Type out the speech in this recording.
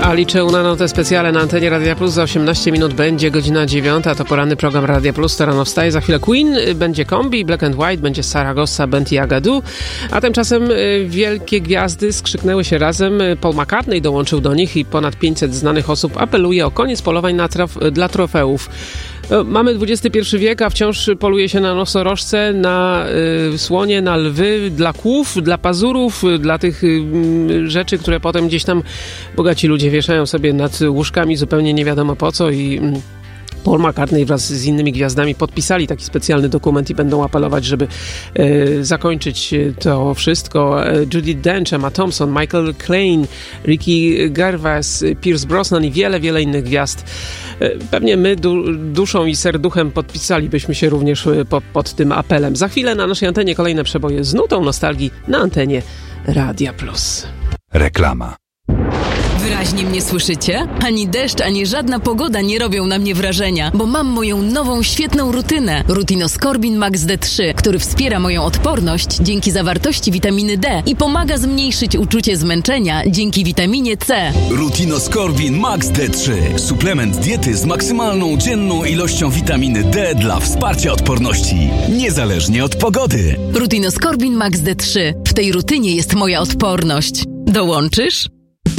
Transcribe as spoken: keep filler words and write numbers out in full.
A liczę na notę specjalę na antenie Radia Plus. Za osiemnaście minut będzie godzina dziewiąta. To poranny program Radia Plus. To rano wstaje. Za chwilę Queen, będzie Kombi, Black and White, będzie Saragossa, Benty Agadu. A tymczasem wielkie gwiazdy skrzyknęły się razem. Paul McCartney dołączył do nich i ponad pięćset znanych osób apeluje o koniec polowań na traf- dla trofeów. Mamy dwudziesty pierwszy wiek, a wciąż poluje się na nosorożce, na y, słonie, na lwy, dla kłów, dla pazurów, dla tych y, rzeczy, które potem gdzieś tam bogaci ludzie wieszają sobie nad łóżkami zupełnie nie wiadomo po co i... Y, Paul McCartney wraz z innymi gwiazdami podpisali taki specjalny dokument i będą apelować, żeby e, zakończyć to wszystko. E, Judi Dench, Emma Thompson, Michael Caine, Ricky Gervais, Pierce Brosnan i wiele, wiele innych gwiazd. E, pewnie my du- duszą i serduchem podpisalibyśmy się również po, pod tym apelem. Za chwilę na naszej antenie kolejne przeboje z nutą nostalgii na antenie Radia Plus. Reklama. Wyraźnie mnie słyszycie? Ani deszcz, ani żadna pogoda nie robią na mnie wrażenia, bo mam moją nową, świetną rutynę. Rutinoskorbin Max D trzy, który wspiera moją odporność dzięki zawartości witaminy D i pomaga zmniejszyć uczucie zmęczenia dzięki witaminie C. Rutinoskorbin Max D trzy. Suplement diety z maksymalną dzienną ilością witaminy D dla wsparcia odporności, niezależnie od pogody. Rutinoskorbin Max D trzy. W tej rutynie jest moja odporność. Dołączysz?